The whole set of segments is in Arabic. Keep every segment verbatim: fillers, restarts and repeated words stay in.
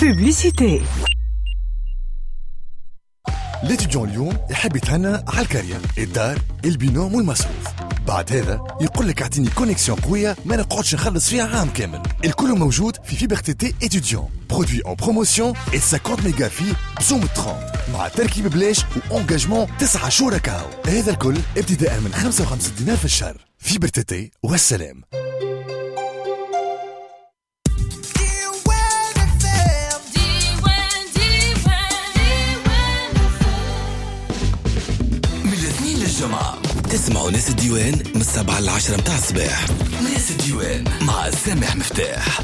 Publicité. ليتيديون اليوم يحب يتهنى على الكارير، الدار، البينوم والمصروف. بعد هذا يقول لك اعطيني كونيكسيون قوية ما نقعدش نخلص فيها عام كامل. الكل موجود في فيبر تي تي إتيديون، برودوي اون بروموسيون et خمسين ميجا في بزوم ثلاثين مع تركيب بلاش وانجاجمون تسعة شهور كاو. هذا الكل ابتداء من خمسة وخمسين دينار في الشهر. فيبر تي تي والسلام. تسمعوا ناس الديوان من السبعة للعشرة متاع الصباح. ناس الديوان مع سامح مفتاح.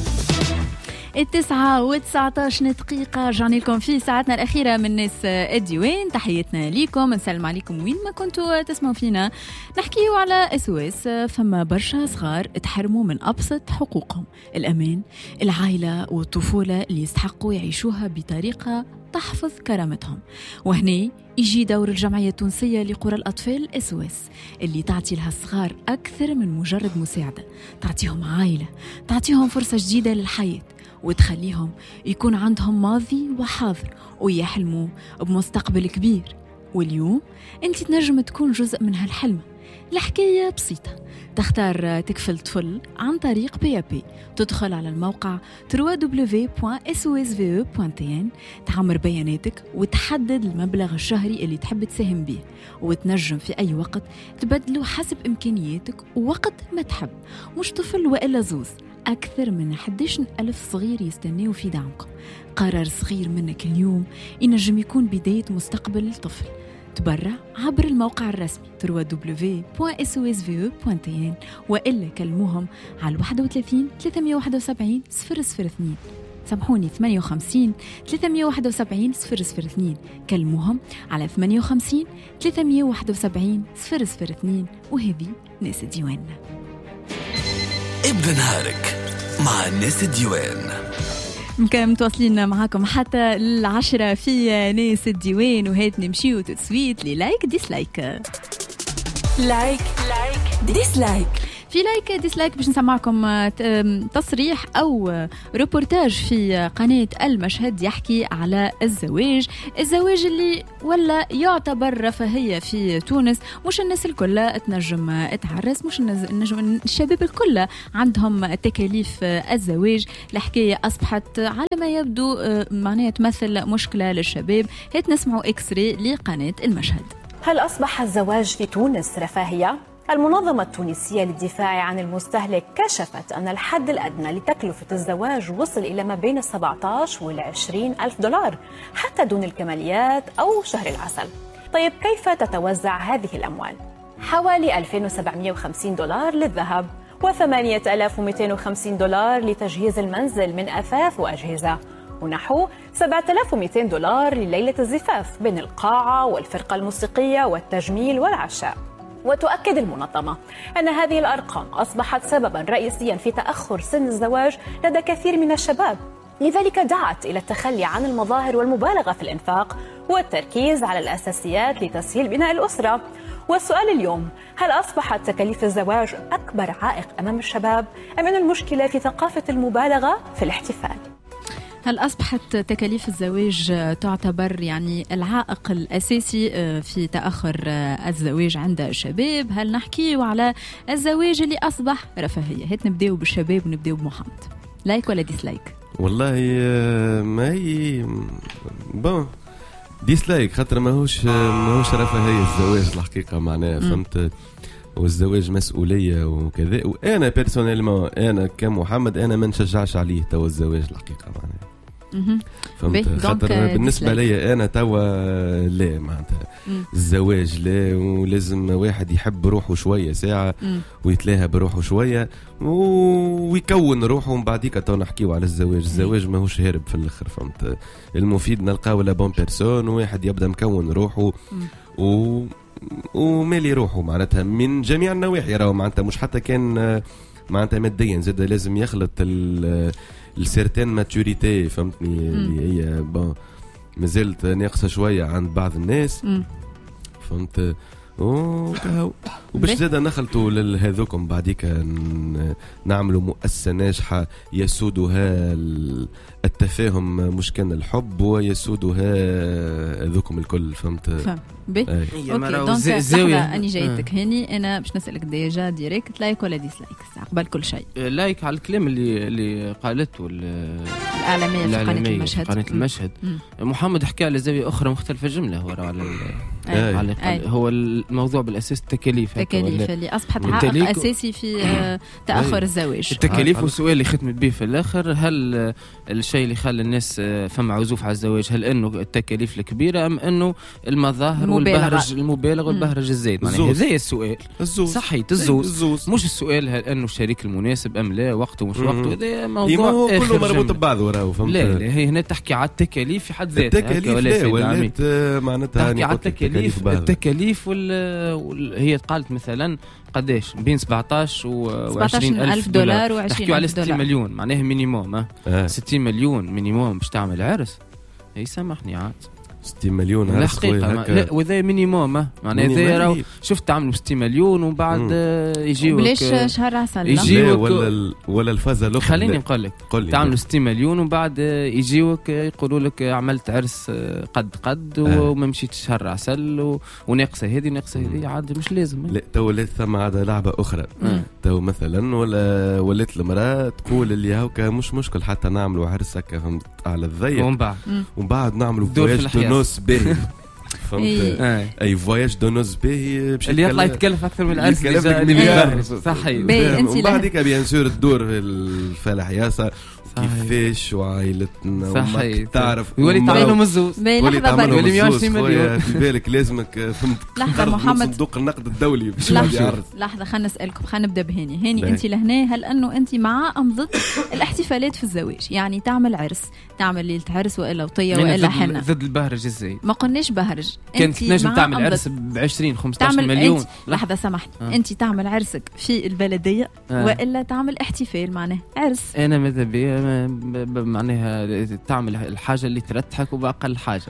التسعة وتسعتاش دقيقة رجعنا لكم في ساعتنا الأخيرة من ناس الديوان. تحياتنا ليكم، نسلم عليكم وين ما كنتوا تسمعوا فينا. نحكيو على اس او اس. فما برشا صغار تحرموا من أبسط حقوقهم، الأمان، العائلة والطفولة اللي يستحقوا يعيشوها بطريقة تحفظ كرامتهم. وهنا يجي دور الجمعية التونسية لقرى الأطفال اس او اس اللي تعطي لها الصغار أكثر من مجرد مساعدة، تعطيهم عائلة، تعطيهم فرصة جديدة للحياة، وتخليهم يكون عندهم ماضي وحاضر ويحلموا بمستقبل كبير. واليوم انت تنجم تكون جزء من هالحلم. الحكاية بسيطة، تختار تكفل طفل عن طريق بي بي. تدخل على الموقع دبليو دبليو دبليو دوت اس او اس في او دوت ان، تعمر بياناتك وتحدد المبلغ الشهري اللي تحب تساهم به، وتنجم في أي وقت تبدله حسب إمكانياتك ووقت ما تحب. مش طفل وإلا زوز، أكثر من أحد عشر ألف صغير يستنوا في دعمكم. قرار صغير منك اليوم ينجم يكون بداية مستقبل الطفل. تبرع عبر الموقع الرسمي دبليو دبليو دبليو دوت اس او اس في او دوت ان، وإلا كلموهم على واحد وثلاثين ثلاثمية وواحد وسبعين صفر صفر اثنين. سامحوني، ثمانية وخمسين ثلاثمية وواحد وسبعين صفر صفر اثنين. كلموهم على ثمانية وخمسين ثلاثمية وواحد وسبعين صفر صفر اثنين. وهذه ناس ديواننا. ابدأ نهارك مع الناس الديوان. مكان متواصلين معاكم حتى العشرة في ناس الديوان، وهات نمشيو تسويت للايك ديسلايك. لايك لايك ديسلايك. في لايك ديسلايك باش نسمعكم تصريح أو روبورتاج في قناة المشهد يحكي على الزواج. الزواج اللي ولا يعتبر رفاهية في تونس. مش الناس الكل تنجم تعرس، مش النجم الشباب الكل عندهم تكاليف الزواج. الحكاية أصبحت على ما يبدو معناها تمثل مشكلة للشباب. هات نسمعوا إكسري لقناة المشهد. هل أصبح الزواج في تونس رفاهية؟ المنظمة التونسية للدفاع عن المستهلك كشفت أن الحد الأدنى لتكلفة الزواج وصل إلى ما بين السبعة عشر والعشرين ألف دولار، حتى دون الكماليات أو شهر العسل. طيب كيف تتوزع هذه الأموال؟ حوالي ألفين وسبعمية وخمسين دولار للذهب، وثمانية آلاف ومئتين وخمسين دولار لتجهيز المنزل من أثاث وأجهزة، ونحو سبعة آلاف ومئتين دولار لليلة الزفاف بين القاعة والفرقة الموسيقية والتجميل والعشاء. وتؤكد المنظمة أن هذه الأرقام أصبحت سبباً رئيسياً في تأخر سن الزواج لدى كثير من الشباب، لذلك دعت إلى التخلي عن المظاهر والمبالغة في الإنفاق والتركيز على الأساسيات لتسهيل بناء الأسرة. والسؤال اليوم، هل أصبحت تكاليف الزواج أكبر عائق أمام الشباب أم أن المشكلة في ثقافة المبالغة في الاحتفال؟ هل أصبحت تكاليف الزواج تعتبر يعني العائق الأساسي في تأخر الزواج عند الشباب؟ هل نحكي على الزواج اللي أصبح رفاهية؟ هات نبدأ بالشباب ونبدأ بمحمد. لايك ولا ديسلايك؟ والله ما هي بون ديسلايك، خاطر ماهوش ماهوش رفاهية الزواج الحقيقة، معناها فهمت. والزواج مسؤولية وكذا. وأنا بيرسونيلمون أنا كمحمد أنا ما نشجعش عليه توا الزواج الحقيقة، معناها فهمت. خاطر بالنسبة لي أنا توا لا، معناتها الزواج لا، ولازم واحد يحب روحه شوية ساعة ويتلاها بروحه شوية ويكون روحه، ومن بعديك تو نحكيو على الزواج. الزواج ماهوش هارب في الآخر، فهمت. المفيد نلقاو لا بون بيرسون، وواحد يبدأ مكون روحه و ومالي روحه معناتها من جميع النواحي. راهو معناتها مش حتى كان معناتها ماديا، زاد لازم يخلط السيرتين ماتوريتي، فهمتني، اللي هي بون مازالت ناقصة شوية عند بعض الناس، فهمت. وكهو وباش زاد نخلطوا لهذوكم بعديك نعملوا مؤسسة ناجحة يسودها التفاهم مش كان الحب ويسودها ذوكم الكل فهمت فهم بي اوكي دونك لحظة اني جايتك هاني انا باش نسالك ديجا ديريكت لايك ولا ديسلايك قبل كل شيء لايك على الكلام اللي اللي قالته الاعلاميه في قناه المشهد قناه المشهد محمد حكى على زاويه اخرى مختلفه جمله هو على أي. على أي. هو الموضوع بالاساس التكاليف التكاليف اللي اصبحت عائق اساسي في تاخر الزواج التكاليف. والسؤال اللي ختمت به في الاخر هل الشيء اللي خلى الناس فما عزوف على الزواج هل انه التكاليف الكبيره ام انه المظاهر والبهرج المبالغ والبهرج الزايد؟ معناها هذا السؤال صحيح الزوز مش السؤال هل انه الشريك المناسب ام لا وقته مش وقته هذا موضوع هو كله مربوط ببعضه راهو فهمت. لا لا هي هنا تحكي على التكاليف في حد ذاتها التكاليف ولات معناتها تحكي على التكاليف التكاليف وال... هي قالت مثلا قداش بين سبعطاش وعشرين ألف دولار وعشرين على ستين مليون معناها مينيموم اه ستين مليون مينيموم باش تعمل عرس. هي سامحني عاد ستين مليون عرس خويا هكا لا وذا مينيموم معناها ذا راهو شفت تعملوا ستين مليون ومن بعد يجيوك بلاش شهر عسل يجيوك ولا ولا الفازه الاخرى خليني نقول لك تعملوا ستين مليون ومن بعد يجيوك يقولوا لك عملت عرس قد قد آه. وما مشيتش شهر عسل وناقصه هذه ناقصه هذه عاد مش لازم. لا تو ولات ثم عاد لعبه اخرى تو مثلا ولا ولات المراه تقول اللي هاكا مش مشكل حتى نعملوا عرس هكا فهمت على الضيق ومن بعد ومن بعد نعملوا فواياج نص باهي فهمت اي فواياج دو نوز باهي اللي يطلع يتكلف اكثر من العرس اللي صحيح. وبعدك بيان سور الدور في الفلاح ياسر كيفاش وعائلتنا وما تعرف يولي تعملهم الزوز يولي تعملهم مية وعشرين مليون في بالك لازمك فهمت لحظه محمد صندوق النقد الدولي باش يعرض. لحظه خلينا نسالكم خلينا نبدا بهاني هاني انت لهنا هل انه انت مع ام ضد الاحتفالات في الزواج يعني تعمل عرس تعمل ليله عرس والا وطيه والا حنه ضد البهرج ازاي ما قلناش بهرج كنت نجم تعمل عرس ب عشرين خمسطاش مليون لحظه سامحني آه. انت تعمل عرسك في البلديه آه. والا تعمل احتفال معناه عرس انا ماذا بي معناها تعمل الحاجه اللي ترتحك وباقل حاجه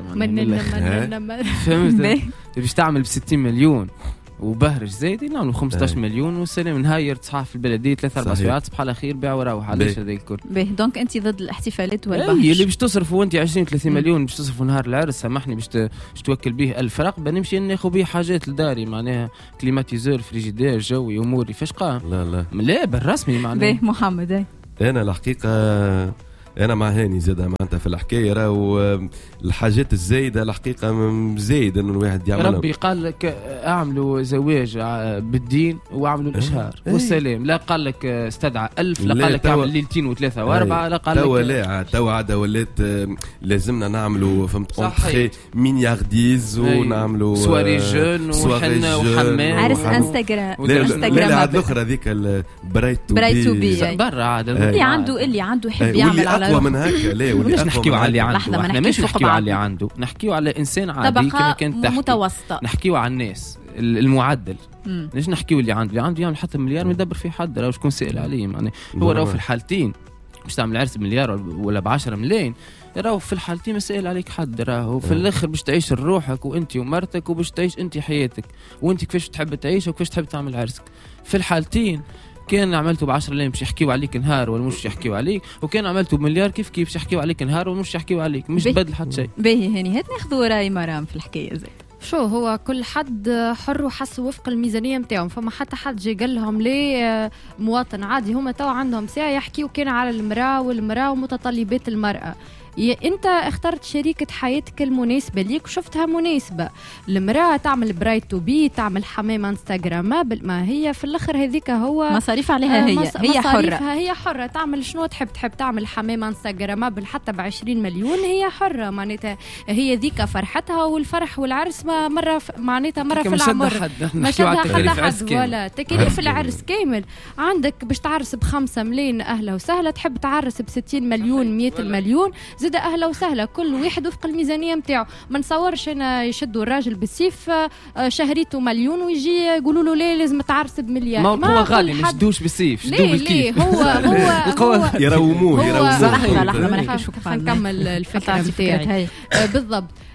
معناها فهمت باش تعمل ب ستين مليون وبهرج زايد نعملوا خمسطاش مليون والسلام نهاير تصحى في البلديه ثلاث اربع ساعات صباح الخير بيع وروح علاش هذا الكل باهي دونك انت ضد الاحتفالات والبهرج اللي باش تصرفوا انت عشرين ثلاثين مليون باش تصرفوا نهار العرس سامحني باش توكل به ألف رقبه نمشي ناخذ به حاجات لداري معناها كليماتيزور فريجيدير جوي اموري فاش قام لا لا لا بالرسمي معناها باهي محمد انا الحقيقه انا مع هاني زاد معناتها في الحكايه راهو الحاجات الزايده الحقيقه زايد انه الواحد يعمل ربي قال لك اعملوا زواج بالدين واعملوا الاشهار أه؟ والسلام لا قال لك استدعى ألف لا قال لك اعمل ليلتين وثلاثه واربعه لا قال لك تو لا تو عاد ولات لازمنا نعملوا فهمت اونتري مينيارديز ونعملوا سواري جون وحنا وحمام عرس انستغرام انستغرام لا عاد الاخرى هذيك البرايت تو بي برا عاد اللي عنده اللي عنده يحب يعمل على اقوى من هكا لا وليش نحكيو على اللي عنده احنا مش نحكيو على اللي عنده نحكيو على انسان عادي كما كانت تحكي متوسطه نحكيو على الناس المعدل ليش نحكيو اللي عنده اللي عنده يعمل حتى مليار ما يدبر فيه حد راه شكون سائل عليه يعني هو راه في الحالتين باش تعمل عرس بمليار ولا بعشرة ملايين راهو في الحالتين ما سائل عليك حد راهو في الاخر باش تعيش لروحك وانت ومرتك وباش تعيش انت حياتك وانت كيفاش تحب تعيش وكيفاش تحب تعمل عرسك في الحالتين كان عملته بعشرة لين مش يحكيوا عليك نهار ولا مش يحكيوا عليك وكان عملته بمليار كيف كيف يحكيوا عليك نهار ولا مش يحكيوا عليك مش بدل حتى شيء. باهي هاني هات ناخذوا راي مرام في الحكايه زي شو هو كل حد حر وحس وفق الميزانيه نتاعهم فما حتى حد جاي قال لهم ليه مواطن عادي هما تو عندهم ساعه يحكيوا كان على المراه والمراه ومتطلبات المراه انت اخترت شريكة حياتك المناسبة ليك وشفتها مناسبة المرأة تعمل برايت تو بي تعمل حمام انستغرامابل ما هي في الاخر هذيك هو مصاريف عليها هي مص... هي حرة هي حرة تعمل شنو تحب تحب تعمل حمام انستغرامابل حتى بعشرين مليون هي حرة معناتها هي ذيك فرحتها والفرح والعرس ما مرة ف... معناتها مرة في العمر ما شدها حد ولا تكاليف العرس كامل عندك باش تعرس بخمسة ملايين أهلا وسهلا تحب تعرس بستين مليون مئة مليون زاد أهلا وسهلا كل واحد وفق الميزانية متاعه ما نصورش أنا يشدوا الراجل بالسيف شهريته مليون ويجي يقولوا له ليه لازم تعرس بمليار ما هو غالي مش دوش بالسيف شدوه بالكيف ليه هو هو, هو يروموه يروموه لحظة لحظة ما نحكيش نكمل الفكرة متاعي بالضبط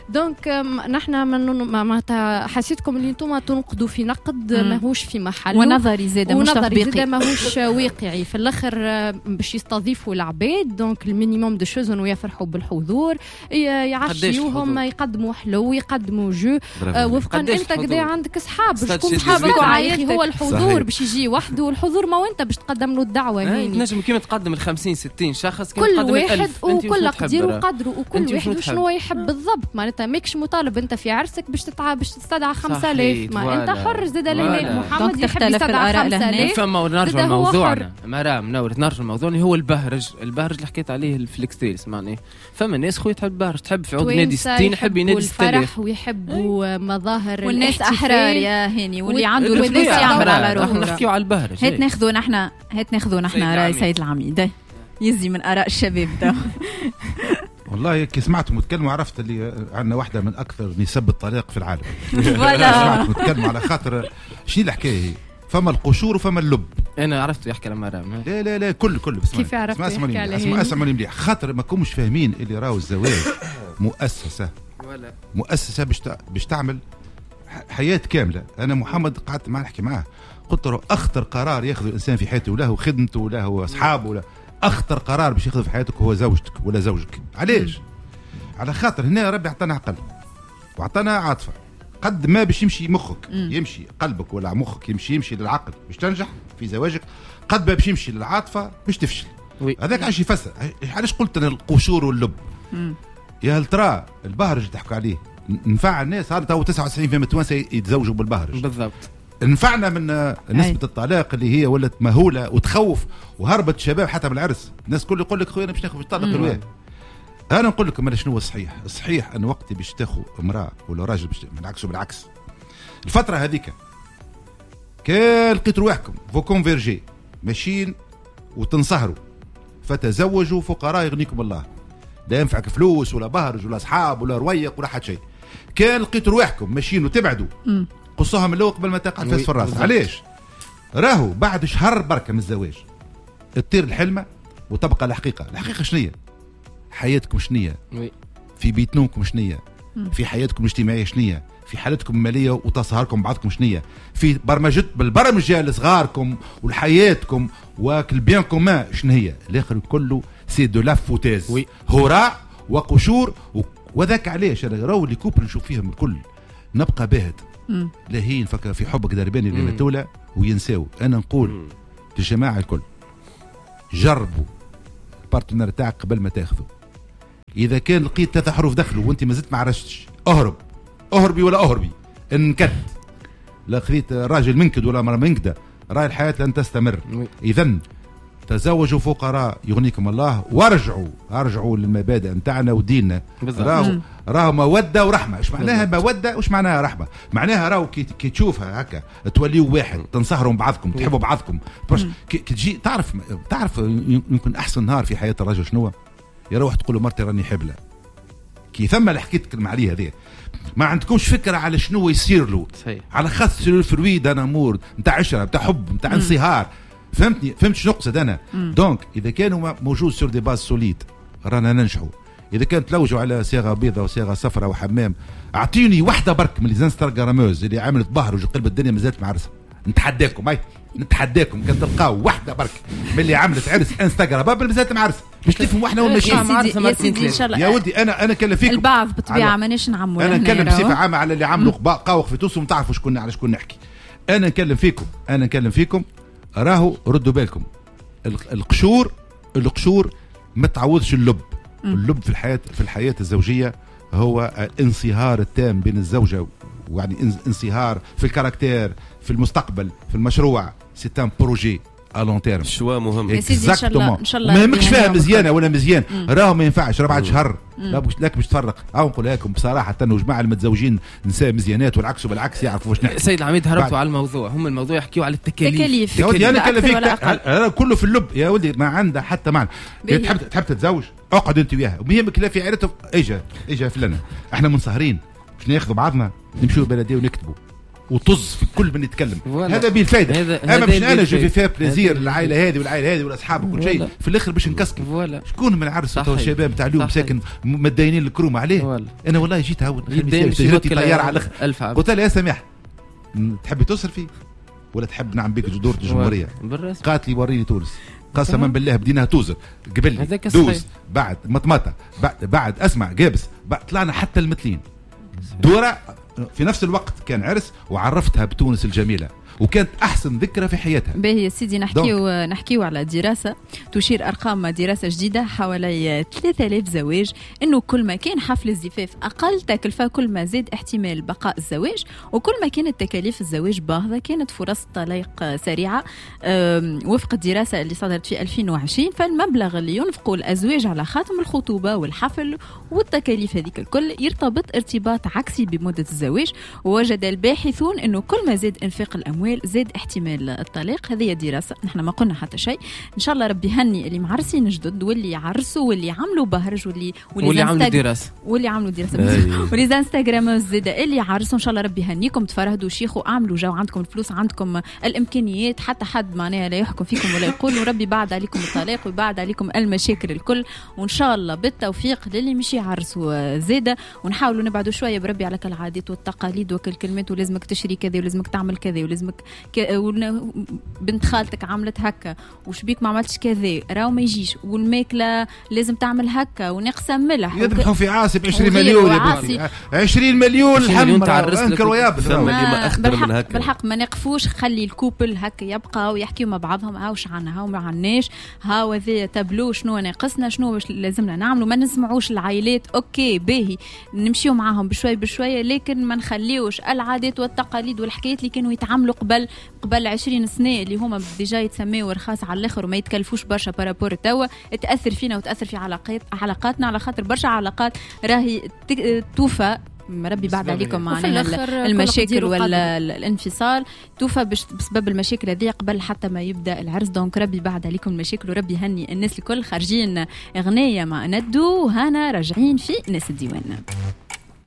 دونك نحن ما حسيتكم اللي انتم تنقدوا في نقد ماهوش في محل ونظري زاد مش ونظري زاد ماهوش واقعي. في الاخر باش يستضيفوا العباد دونك المينيموم دو شوز انه يفرحوا بالحضور يعشيوهم يقدموا حلو يقدموا جو وفقا انت كذا عندك اصحاب شكون صحابك وعائلتك هو الحضور باش يجي وحده والحضور ما وانت باش تقدم له الدعوه هيني تنجم كيما تقدم ال خمسين ستين شخص كل واحد وكل قدير وقدره وكل واحد شنو يحب بالضبط. معناتها ماكش مطالب انت في عرسك باش تتع... باش تستدعى خمسة آلاف ما انت حر زاد لهنا محمد يحب يستدعى خمسة آلاف. فما نرجع لموضوعنا مرام نور نرجع للموضوع اللي هو البهرج البهرج اللي حكيت عليه في الاكستريس معناه فما ناس خويا تحب البهرج تحب في عود نادي ستين يحب ينادي ستين الفرح ويحبوا مظاهر والناس احرار يا هاني واللي عنده الفلوس يعمل على روحه. نحكيو على البهرج هات ناخذوا نحن هات ناخذوا نحن راي سيد العميد يزي من اراء الشباب ده. والله كي سمعتهم تكلموا عرفت اللي عندنا واحده من اكثر نسب الطلاق في العالم. فوالا سمعتهم تكلموا على خاطر شنو الحكايه هي فما القشور وفما اللب. انا عرفت يحكي لما رام لا لا لا كل كل بسمع كيف عرفت يحكي عليه اسمع اسمع مليح خاطر ما كومش فاهمين اللي راهو الزواج مؤسسه ولا مؤسسه باش باش تعمل حياه كامله. انا محمد قعدت معاه نحكي معاه قلت له اخطر قرار ياخذه الانسان في حياته له خدمته وله اصحابه ولا اخطر قرار باش ياخذه في حياتك هو زوجتك ولا زوجك. علاش؟ على خاطر هنا ربي عطانا عقل وعطانا عاطفه قد ما باش يمشي مخك مم. يمشي قلبك ولا مخك يمشي يمشي للعقل باش تنجح في زواجك قد ما باش يمشي للعاطفه باش تفشل. هذاك عايش يفسر علاش قلت انا القشور واللب. مم. يا هل ترى البهرج تحكوا عليه نفع الناس صار تو تسعة وتسعين بالمئة توانسه يتزوجوا بالبهرج بالضبط. نفعنا من نسبة الطلاق اللي هي ولت مهولة وتخوف وهربت الشباب حتى من العرس. الناس كل يقول لك خويا باش ناخذ طلق الواد. انا نقول لكم انا شنو الصحيح؟ الصحيح ان وقت باش تاخذ امراه ولا راجل باش بالعكس بالعكس الفترة هذيك كان لقيت رواحكم فو كونفيرجي ماشيين وتنصهروا فتزوجوا فقراء يغنيكم الله. لا ينفعك فلوس ولا بهرج ولا اصحاب ولا رويق ولا حتى شيء. كان لقيت رواحكم ماشيين وتبعدوا قصوها من الاول قبل ما تقعد فاس في الراس. علاش؟ راهو بعد شهر بركه من الزواج تطير الحلمه وتبقى الحقيقه. الحقيقه شنية؟ حياتكم شنية؟ في بيت نومكم شنية؟ في حياتكم الاجتماعيه شنية؟ في حالتكم الماليه وتصهركم بعضكم شنية؟ في برمجه بالبرمجه لصغاركم ولحياتكم والبيان كومان شنو هي؟ الاخر كله سي دو لا فوتاز هراء وقشور. وذاك علاش انا راهو اللي كوبل نشوف فيهم الكل نبقى باهت لاهين فكر في حبك درباني اللي متولى وينساو. انا نقول للجماعه الكل جربوا البارتنر تاعك قبل ما تاخذه. اذا كان لقيت ثلاث حروف دخلوا وانت ما زلت ما عرفتش اهرب اهربي ولا اهربي انكد. لا خذيت راجل منكد ولا مرة منكده راي الحياه لن تستمر. اذا تزوجوا فقراء يغنيكم الله وارجعوا ارجعوا للمبادئ نتاعنا وديننا. راهو راهو موده ورحمه. ايش معناها موده وايش معناها رحمه؟ معناها راهو كي, كي تشوفها هكا توليوا واحد تنصهروا بعضكم تحبوا بعضكم كي تجي تعرف تعرف يمكن احسن نهار في حياه الرجل شنو؟ يروح تقول له مرتي راني حبله كي ثم اللي حكيت معليه هذه ما عندكمش فكره على شنو يصير له على خاص الفروي دا نامور نتاع عشره نتاع حب نتاع انصهار. فهمتني فهمت شنو نقصد انا؟ دونك اذا كانوا موجود سور دي باز سوليد رانا ننجحوا. اذا كانت تلوجوا على صيغه بيضاء وصيغه صفراء وحمام اعطيني واحده برك من لي زانستر راموز اللي عملت بهرج وقلب الدنيا مازالت معرسه. نتحداكم اي نتحداكم كان تلقاو واحده برك من اللي عملت عرس انستغرام بابا مازالت معرسه باش تفهم واحنا ولا ماشي يا سيدي ان شاء الله يا ودي. انا انا نكلم فيكم البعض بالطبيعه مانيش نعموا. انا نكلم بصفه عامه على اللي عملوا قاوق في تونس وتعرفوا شكون على شكون نحكي. انا نكلم فيكم انا نكلم فيكم راهو ردوا بالكم. القشور القشور ما تعوضش اللب. اللب في الحياه في الحياه الزوجيه هو الانصهار التام بين الزوجه ويعني انصهار في الكاركتير في المستقبل في المشروع. سي ان بروجي ا لون تيرم. شوا مهم يا سيدي ان شاء الله ان شاء الله ما يهمكش فيها مزيانه ولا مزيان راهو ما ينفعش ربع شهر لا لك باش تفرق. او نقول لكم بصراحه تنو جماعه المتزوجين نساء مزيانات والعكس وبالعكس يعرفوا واش نحكي. سيد العميد هربتوا على الموضوع. هم الموضوع يحكيوا على التكاليف. يا ودي انا كلم فيك كله في اللب يا ولدي ما عنده حتى معنى. تحب تحب تتزوج اقعد انت وياها ومهمك لا في عائلته اجا اجا فلانه احنا منصهرين باش ناخذوا بعضنا نمشيو بلديه ونكتبوا وطز في كل من يتكلم. فوالا. هذا بالفائده. هذا اما باش انا جو في بالفايدة. فيها بليزير هذا العائله هذه والعائله هذه والاصحاب وكل شيء، في الاخر باش نكسكي. فوالا. شكون من عرس تو صحيح. الشباب تاع اليوم صحيح. ساكن مدينين الكروم عليه. فوالا. انا والله جيت هاون يدين تجربتي طياره على الاخر. ألف عام. قلت لها يا سماح تحبي تصرفي ولا تحب نعم بك دورة الجمهوريه؟ بالرسم. قالت لي وريني تونس. قسما بالله بديناها توزر قبل هذاك دوز صحيح. بعد مطمطه بعد, بعد اسمع جابس بعد طلعنا حتى المثلين دوره في نفس الوقت كان عرس وعرفتها بتونس الجميله وكانت احسن ذكرى في حياتها. باهي يا سيدي نحكيو نحكيو على دراسه تشير ارقام دراسه جديده حوالي ثلاثة آلاف زواج انه كل ما كان حفل الزفاف اقل تكلفه كل ما زاد احتمال بقاء الزواج، وكل ما كانت تكاليف الزواج باهظه كانت فرص الطلاق سريعه. وفق الدراسه اللي صدرت في ألفين وعشرين فالمبلغ اللي ينفقه الازواج على خاتم الخطوبه والحفل والتكاليف هذيك الكل يرتبط ارتباط عكسي بمده الزواج. ووجد الباحثون انه كل ما زاد انفاق الاموال زاد احتمال الطلاق. هذه دراسه نحن ما قلنا حتى شيء. ان شاء الله ربي يهني اللي معرسين جدد واللي يعرسوا واللي عملوا بهرج واللي واللي, واللي عملوا دراسه واللي عملوا دراسه واللي انستغرام زاد اللي يعرسوا. ان شاء الله ربي يهنيكم تفرهدوا شيخوا اعملوا جو عندكم الفلوس عندكم الامكانيات حتى حد معناها لا يحكم فيكم ولا يقول وربي بعد عليكم الطلاق ويبعد عليكم المشاكل الكل. وان شاء الله بالتوفيق للي مش يعرسوا زاده ونحاولوا نبعدوا شويه بربي على العادات والتقاليد وكل كلمات ولازمك تشري كذا ولازمك تعمل كذا ولازمك ك... بنت خالتك عملت هكا وشبيك ما عملتش كذا راو ما يجيش والماكله لازم تعمل هكا ونقسم ملح يذبحوا وك... في عاسب عشرين مليون يا بنتي عشرين مليون الحمراء انكر ويابس بالحق, بالحق ما نقفوش خلي الكوبل هكا يبقى ويحكيوا مع بعضهم هاوش عنا هاو ما عناش هاو ذي تابلو شنو ناقصنا شنو لازمنا نعملوا ما نسمعوش العائلات اوكي باهي نمشيو معاهم بشوي بشويه لكن ما نخليوش العادات والتقاليد والحكايات اللي كانوا يتعاملوا قبل قبل عشرين سنه اللي هما ديجا يتسميوا رخاص على الاخر وما يتكلفوش برشا بارابور توا تاثر فينا وتاثر في علاقات علاقاتنا على خاطر برشا علاقات راهي توفى ربي بعد عليكم معنا المشاكل ولا الانفصال توفى بسبب المشاكل هذه قبل حتى ما يبدا العرس. دونك ربي بعد عليكم المشاكل وربي يهني الناس الكل. خارجين اغنيه مع ندو وهنا راجعين في ناس الديوان.